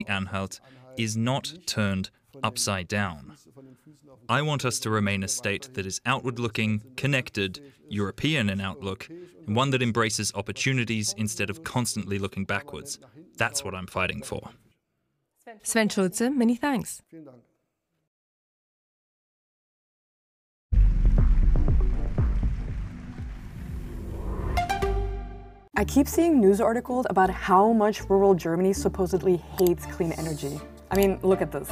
Anhalt is not turned upside down. I want us to remain a state that is outward-looking, connected, European in outlook, and one that embraces opportunities instead of constantly looking backwards. That's what I'm fighting for. Sven Schulze, many thanks. I keep seeing news articles about how much rural Germany supposedly hates clean energy. I mean, look at this.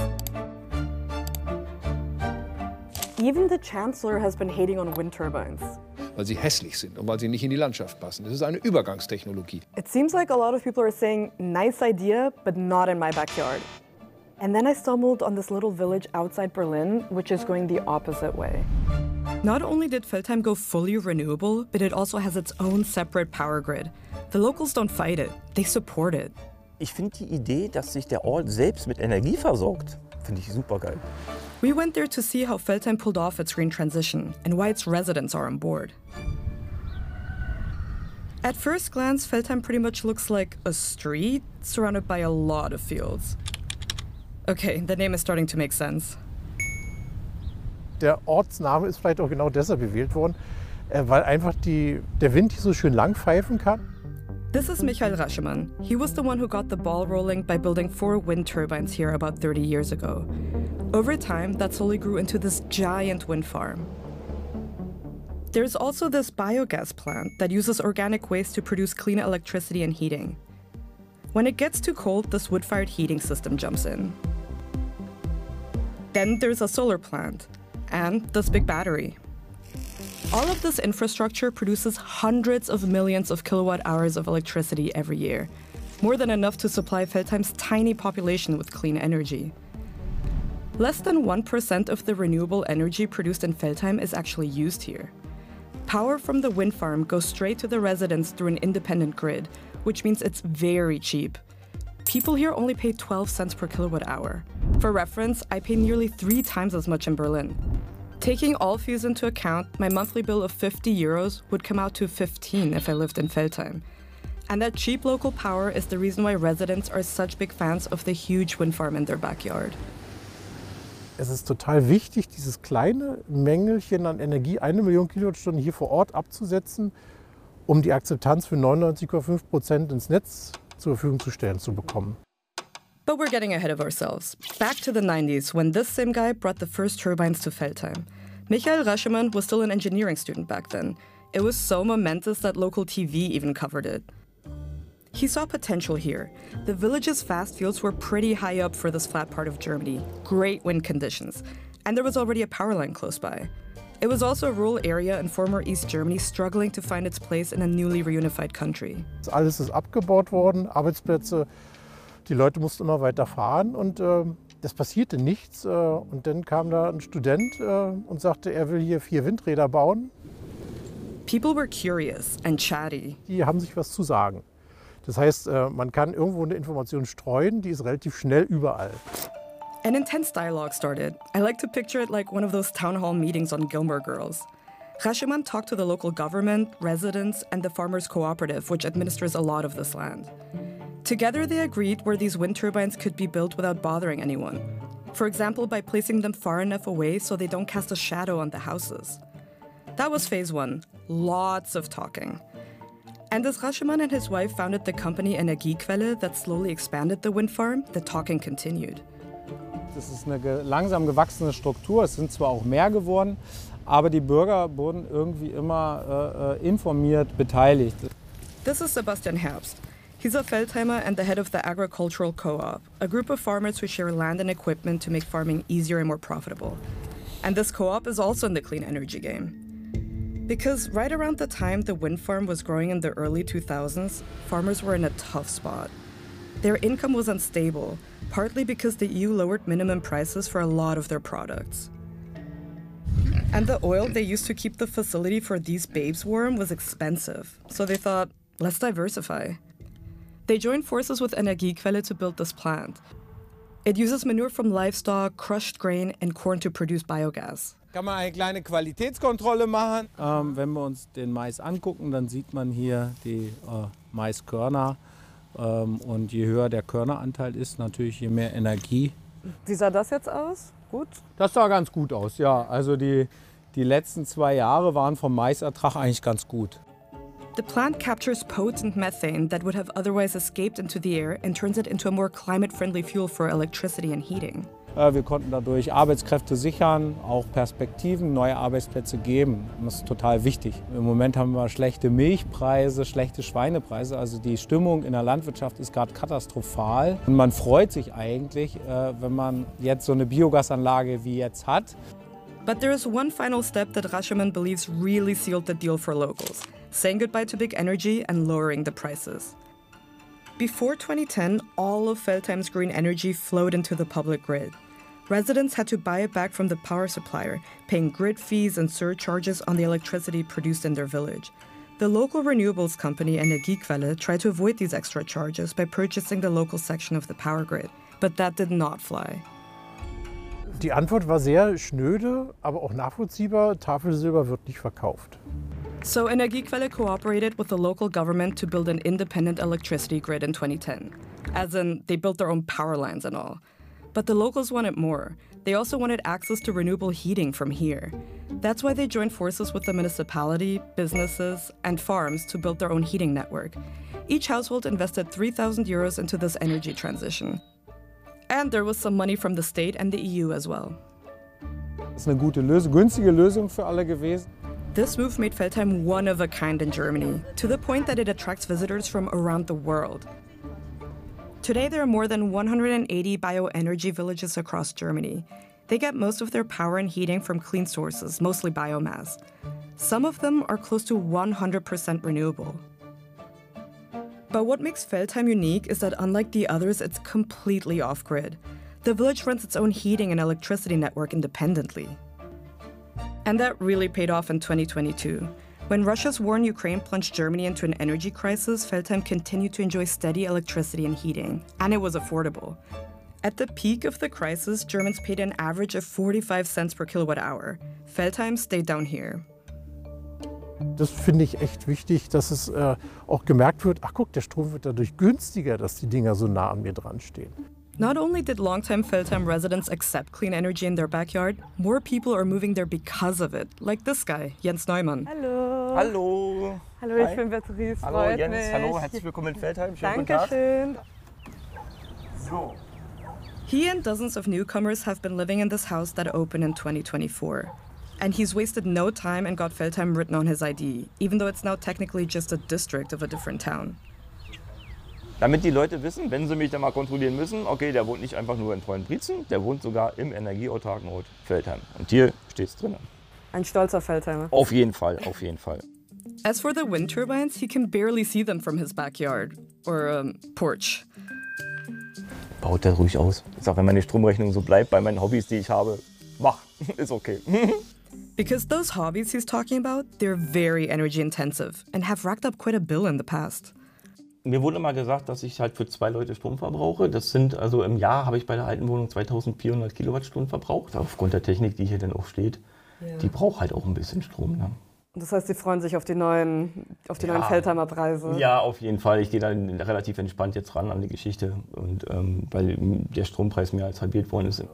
Even the Chancellor has been hating on wind turbines. Weil sie hässlich sind und weil sie nicht in die Landschaft passen. Das ist eine Übergangstechnologie. It seems like a lot of people are saying, nice idea, but not in my backyard. And then I stumbled on this little village outside Berlin, which is going the opposite way. Not only did Veltheim go fully renewable, but it also has its own separate power grid. The locals don't fight it, they support it. Ich finde die Idee, dass sich der Ort selbst mit Energie versorgt, finde ich super geil. We went there to see how Veltheim pulled off its green transition and why its residents are on board. At first glance, Veltheim pretty much looks like a street surrounded by a lot of fields. Okay, the name is starting to make sense. Der Ortsname ist vielleicht auch genau deshalb gewählt worden, weil einfach der Wind hier so schön lang pfeifen kann. This is Michael Raschemann. He was the one who got the ball rolling by building 4 wind turbines here about 30 years ago. Over time, that slowly grew into this giant wind farm. There's also this biogas plant that uses organic waste to produce clean electricity and heating. When it gets too cold, this wood-fired heating system jumps in. Then there's a solar plant and this big battery. All of this infrastructure produces hundreds of millions of kilowatt hours of electricity every year, more than enough to supply Veltheim's tiny population with clean energy. Less than 1% of the renewable energy produced in Veltheim is actually used here. Power from the wind farm goes straight to the residents through an independent grid, which means it's very cheap. People here only pay 12 cents per kilowatt hour. For reference, I pay nearly 3 times as much in Berlin. Taking all fees into account, my monthly bill of 50 euros would come out to 15 if I lived in Veltheim. And that cheap local power is the reason why residents are such big fans of the huge wind farm in their backyard. Es ist total wichtig, dieses kleine Mängelchen an Energie, 1 Million Kilowattstunden hier vor Ort abzusetzen, um die Akzeptanz für 99,5% ins Netz zur Verfügung zu stellen, zu bekommen. But we're getting ahead of ourselves. Back to the 90s, when this same guy brought the first turbines to Veltheim. Michael Raschemann was still an engineering student back then. It was so momentous that local TV even covered it. He saw potential here. The village's vast fields were pretty high up for this flat part of Germany, great wind conditions, and there was already a power line close by. It was also a rural area in former East Germany struggling to find its place in a newly reunified country. Alles ist abgebaut worden, Arbeitsplätze. Die Leute mussten immer weiter fahren und das passierte nichts. Und dann kam da ein Student und sagte, er will hier 4 Windräder bauen. People were curious and chatty. Die haben sich was zu sagen. Das heißt, man kann irgendwo eine Information streuen, die ist relativ schnell überall. An intense dialogue started. I like to picture it like one of those town hall meetings on Gilmore Girls. Raschemann talked to the local government, residents, and the farmers' cooperative, which administers a lot of this land. Together, they agreed where these wind turbines could be built without bothering anyone. For example, by placing them far enough away so they don't cast a shadow on the houses. That was phase 1. Lots of talking. And as Raschemann and his wife founded the company Energiequelle that slowly expanded the wind farm, the talking continued. Das ist eine langsam gewachsene Struktur. Es sind zwar auch mehr geworden, aber die Bürger wurden irgendwie immer informiert, beteiligt. This is Sebastian Herbst. He's a Veltheimer and the head of the Agricultural Co-op, a group of farmers who share land and equipment to make farming easier and more profitable. And this co-op is also in the clean energy game. Because right around the time the wind farm was growing in the early 2000s, farmers were in a tough spot. Their income was unstable, partly because the EU lowered minimum prices for a lot of their products. And the oil they used to keep the facility for these babes warm was expensive, so they thought, let's diversify. They joined forces with Energiequelle to build this plant. It uses manure from livestock, crushed grain, and corn to produce biogas. Kann man eine kleine Qualitätskontrolle machen. Wenn wir uns den Mais angucken, dann sieht man hier die Maiskörner. Und je höher der Körneranteil ist, natürlich je mehr Energie. Wie sah das jetzt aus? Gut? Das sah ganz gut aus, ja. Also die letzten 2 Jahre waren vom Maisertrag eigentlich ganz gut. The plant captures potent methane that would have otherwise escaped into the air and turns it into a more climate-friendly fuel for electricity and heating. Wir konnten dadurch Arbeitskräfte sichern, auch Perspektiven, neue Arbeitsplätze geben. Das ist total wichtig. Im Moment haben wir schlechte Milchpreise, schlechte Schweinepreise. Also die Stimmung in der Landwirtschaft ist gerade katastrophal. Und man freut sich eigentlich, wenn man jetzt so eine Biogasanlage wie jetzt hat. But there is one final step that Rashomon believes really sealed the deal for locals, saying goodbye to big energy and lowering the prices. Before 2010, all of Feldheim's green energy flowed into the public grid. Residents had to buy it back from the power supplier, paying grid fees and surcharges on the electricity produced in their village. The local renewables company Energiequelle tried to avoid these extra charges by purchasing the local section of the power grid, but that did not fly. Die Antwort war sehr schnöde, aber auch nachvollziehbar. Tafelsilber wird nicht verkauft. So Energiequelle cooperated with the local government to build an independent electricity grid in 2010. As in, they built their own power lines and all. But the locals wanted more. They also wanted access to renewable heating from here. That's why they joined forces with the municipality, businesses, and farms to build their own heating network. Each household invested 3,000 euros into this energy transition. And there was some money from the state and the EU as well. Das ist eine gute Lösung, günstige Lösung für alle gewesen. This move made Feldheim one of a kind in Germany, to the point that it attracts visitors from around the world. Today, there are more than 180 bioenergy villages across Germany. They get most of their power and heating from clean sources, mostly biomass. Some of them are close to 100% renewable. But what makes Feldheim unique is that unlike the others, it's completely off-grid. The village runs its own heating and electricity network independently. And that really paid off in 2022. When Russia's war in Ukraine plunged Germany into an energy crisis, Feldheim continued to enjoy steady electricity and heating, and it was affordable. At the peak of the crisis, Germans paid an average of 45 cents per kilowatt hour. Feldheim stayed down here. Das finde ich echt wichtig, dass es auch gemerkt wird, ach guck, der Strom wird dadurch günstiger, dass die Dinger so nah an mir dran stehen. Not only did longtime Feldheim residents accept clean energy in their backyard, more people are moving there because of it, like this guy, Jens Neumann. Hallo. Hallo. Hallo, ich bin Beatrice. Hallo freut Jens, mich. hallo, herzlich willkommen in Feldheim. Schönen guten Tag. Dankeschön. So. He and dozens of newcomers have been living in this house that opened in 2024. And he's wasted no time and got Feldheim written on his ID, even though it's now technically just a district of a different town. Damit die Leute wissen, wenn sie mich dann mal kontrollieren müssen, okay, der wohnt nicht einfach nur in Treuenbrietzen, der wohnt sogar im energieautarken Ort Feldheim. Und hier steht's drin. Ein stolzer Feldheimer. Auf jeden Fall, auf jeden Fall. As for the wind turbines, he can barely see them from his backyard, or porch. Baut der ruhig aus. Ich sag, wenn meine Stromrechnung so bleibt bei meinen Hobbys, die ich habe, mach, ist okay. Because those hobbies he's talking about, they're very energy intensive and have racked up quite a bill in the past. Mir wurde mal gesagt, dass ich halt für 2 Leute Strom verbrauche. Das sind, also im Jahr habe ich bei der alten Wohnung 2400 Kilowattstunden verbraucht. Aufgrund der Technik, die hier dann auch steht, die braucht halt auch ein bisschen Strom. Ne? Das heißt, Sie freuen sich auf die neuen Feldheimer Preise? Ja, auf jeden Fall. Ich gehe da relativ entspannt jetzt ran an die Geschichte, und weil der Strompreis mehr als halbiert worden ist.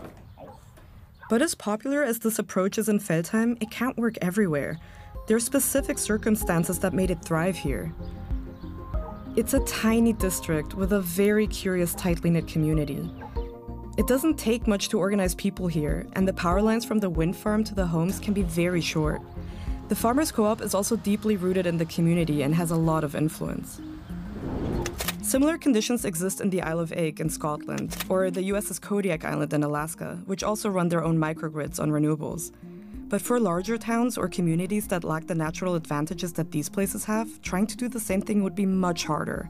But as popular as this approach is in Feldheim, it can't work everywhere. There are specific circumstances that made it thrive here. It's a tiny district with a very curious, tightly knit community. It doesn't take much to organize people here, and the power lines from the wind farm to the homes can be very short. The Farmers' Co-op is also deeply rooted in the community and has a lot of influence. Similar conditions exist in the Isle of Egg in Scotland, or the USS Kodiak Island in Alaska, which also run their own microgrids on renewables. But for larger towns or communities that lack the natural advantages that these places have, trying to do the same thing would be much harder.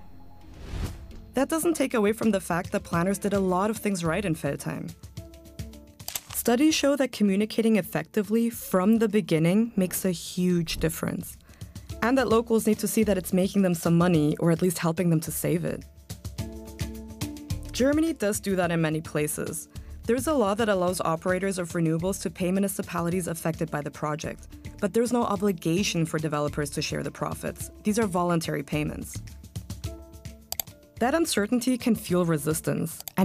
That doesn't take away from the fact that planners did a lot of things right in Feldheim. Studies show that communicating effectively from the beginning makes a huge difference. And that locals need to see that it's making them some money, or at least helping them to save it. Germany does do that in many places. There's a law that allows operators of renewables to pay municipalities affected by the project, but there's no obligation for developers to share the profits. These are voluntary payments. That uncertainty can fuel resistance and